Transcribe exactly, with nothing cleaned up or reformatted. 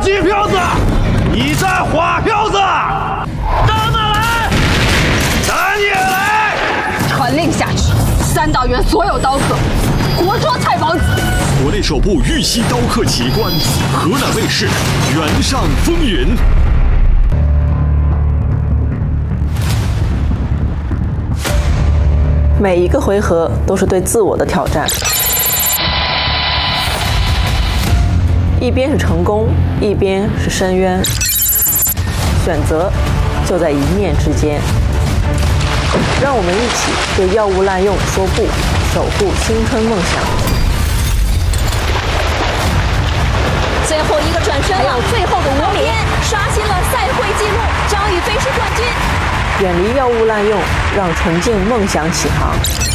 机票子，你在划票子，到哪来？咱也来！ 传令下去，三道园所有刀客，活捉蔡宝子。 国内首部玉溪刀客奇观，河南卫视《原上风云》。 每一个回合都是对自我的挑战，一边是成功，一边是深渊，选择就在一念之间。让我们一起对药物滥用说不，守护青春梦想。 最后一个转身了，最后的五米刷新了赛会纪录，张雨霏是冠军。 远离药物滥用，让纯净梦想起航。